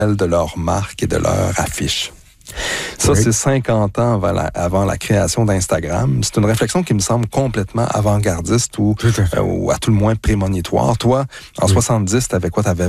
de leur marque et de leur affiche. Ça, c'est 50 ans avant la création d'Instagram. C'est une réflexion qui me semble complètement avant-gardiste ou à tout le moins prémonitoire. Toi, en 70, t'avais quoi? T'avais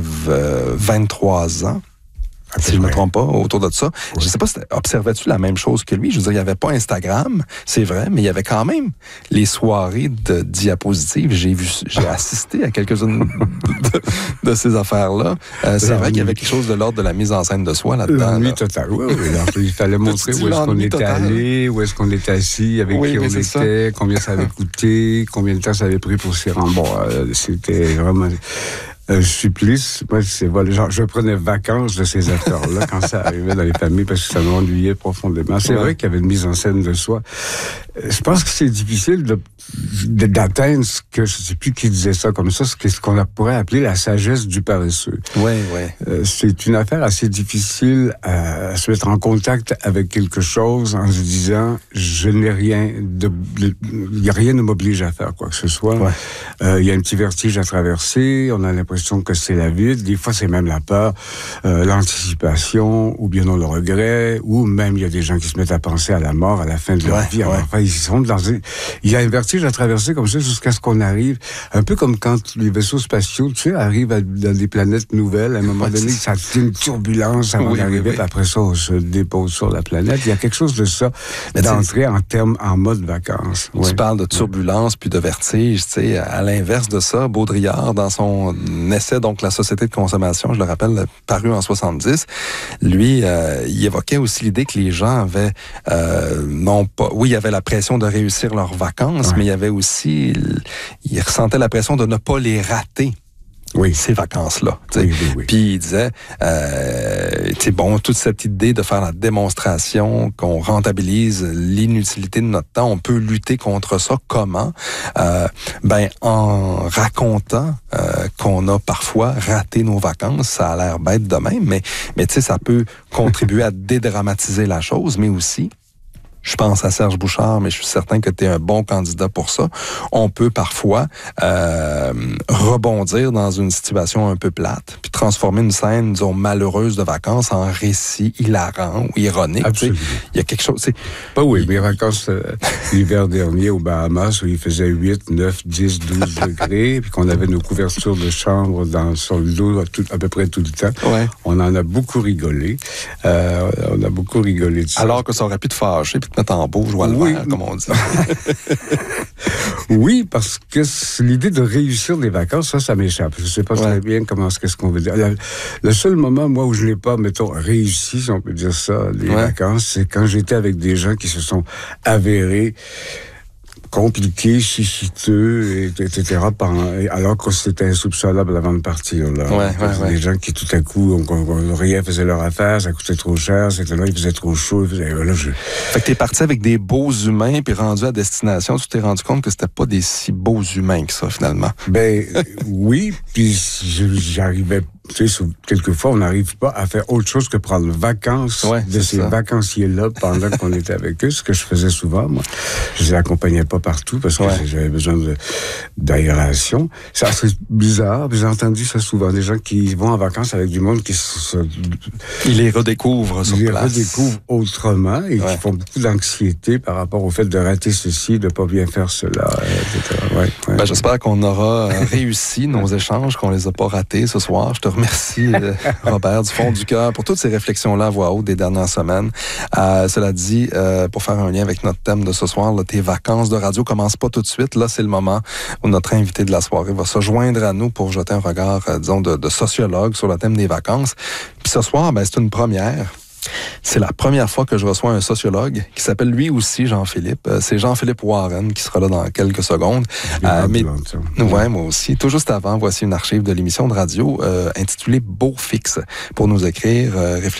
23 ans. Si je ne me trompe pas, autour de ça. Oui. Je ne sais pas, observais-tu la même chose que lui? Je veux dire, il n'y avait pas Instagram, c'est vrai, mais il y avait quand même les soirées de diapositives. J'ai assisté à quelques-unes de ces affaires-là. C'est vrai qu'il y avait quelque chose de l'ordre de la mise en scène de soi là-dedans. L'ennui total, oui. Il fallait montrer où est-ce qu'on était allé, où est-ce qu'on était assis, avec qui on était, combien ça avait coûté, combien de temps ça avait pris pour s'y rendre. Bon, c'était vraiment... supplice. Moi, je prenais vacances de ces acteurs-là quand ça arrivait dans les familles parce que ça m'ennuyait profondément. C'est vrai qu'il y avait une mise en scène de soi. Je pense que c'est difficile d'atteindre ce que, je ne sais plus qui disait ça comme ça, ce qu'on pourrait appeler la sagesse du paresseux. Oui. C'est une affaire assez difficile à se mettre en contact avec quelque chose en se disant, rien ne m'oblige à faire quoi que ce soit. Il y a un petit vertige à traverser, on a l'impression que c'est la vie. Des fois, c'est même la peur, l'anticipation, ou bien non le regret, ou même il y a des gens qui se mettent à penser à la mort à la fin de leur vie. Alors, enfin, il y a un vertige à traverser comme ça jusqu'à ce qu'on arrive, un peu comme quand les vaisseaux spatiaux, tu sais, arrivent dans des planètes nouvelles. À un moment donné, ça fait une turbulence avant d'arriver, puis après ça, on se dépose sur la planète. Il y a quelque chose de ça, d'entrer en mode vacances. Tu parles de turbulence puis de vertige, tu sais, à l'inverse de ça, Baudrillard, dans son essai, donc La société de consommation, je le rappelle, paru en 70, lui, il évoquait aussi l'idée que les gens avaient, il y avait la pression de réussir leurs vacances, mais il y avait aussi, il ressentait la pression de ne pas les rater. Ces vacances-là. Oui. Puis il disait, toute cette idée de faire la démonstration, qu'on rentabilise l'inutilité de notre temps, on peut lutter contre ça. Comment? En racontant qu'on a parfois raté nos vacances. Ça a l'air bête de même, mais tu sais, ça peut contribuer à dédramatiser la chose, mais aussi, je pense à Serge Bouchard, mais je suis certain que tu es un bon candidat pour ça. On peut parfois rebondir dans une situation un peu plate, puis transformer une scène, disons, malheureuse de vacances en récit hilarant ou ironique. Absolument. Il y a quelque chose... mes vacances l'hiver dernier aux Bahamas, où il faisait 8, 9, 10, 12 degrés, puis qu'on avait nos couvertures de chambre sur le dos à peu près tout le temps. Ouais. On en a beaucoup rigolé. On a beaucoup rigolé de ça. Alors que ça aurait pu te fâcher, puis te mettre en beau, jouer le vert, comme on dit. Oui, parce que l'idée de réussir des vacances, ça m'échappe. Je ne sais pas très bien qu'est-ce qu'on veut dire. Le seul moment, moi, où je n'ai pas, mettons, réussi, si on peut dire ça, les vacances, c'est quand j'étais avec des gens qui se sont avérés compliqué, chichiteux, etc. Alors que c'était insoupçonnable avant de partir. Des gens qui, tout à coup, rien faisaient leur affaire, ça coûtait trop cher, c'était là, il faisait trop chaud. Fait que t'es parti avec des beaux humains, puis rendu à destination, tu t'es rendu compte que c'était pas des si beaux humains que ça, finalement. Oui, puis j'arrivais... Tu sais, quelquefois, on n'arrive pas à faire autre chose que prendre vacances de ces vacanciers-là pendant qu'on était avec eux, ce que je faisais souvent, moi. Je les accompagnais pas partout parce que j'avais besoin d'aération. C'est assez bizarre, j'ai entendu ça souvent, des gens qui vont en vacances avec du monde qui ils les redécouvrent sur place. Ils les redécouvrent autrement et qui font beaucoup d'anxiété par rapport au fait de rater ceci, de pas bien faire cela, etc. J'espère qu'on aura réussi nos échanges, qu'on les a pas ratés ce soir. Je te remercie, Robert, du fond du cœur, pour toutes ces réflexions-là à voix haute des dernières semaines. Cela dit, pour faire un lien avec notre thème de ce soir, là, tes vacances de radio commencent pas tout de suite. Là, c'est le moment où notre invité de la soirée va se joindre à nous pour jeter un regard, de sociologue sur le thème des vacances. Puis ce soir, c'est une première. C'est la première fois que je reçois un sociologue qui s'appelle lui aussi Jean-Philippe. C'est Jean-Philippe Warren qui sera là dans quelques secondes. Moi aussi. Tout juste avant, voici une archive de l'émission de radio intitulée Beau Fixe. Pour nous écrire,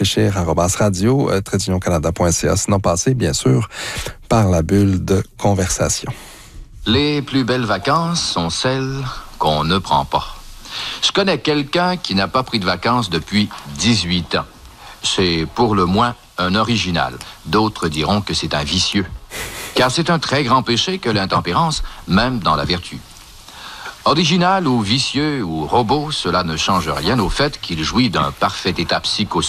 réfléchir@radio-canada.ca. Sinon, passez, bien sûr, par la bulle de conversation. Les plus belles vacances sont celles qu'on ne prend pas. Je connais quelqu'un qui n'a pas pris de vacances depuis 18 ans. C'est pour le moins un original. D'autres diront que c'est un vicieux. Car c'est un très grand péché que l'intempérance, même dans la vertu. Original ou vicieux ou robot, cela ne change rien au fait qu'il jouit d'un parfait état psychosocial.